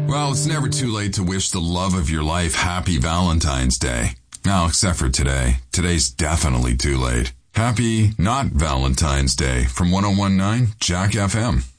Well, it's never too late to wish the love of your life happy Valentine's Day. Now, except for today. Today's definitely too late. Happy not Valentine's Day from 1019 Jack FM.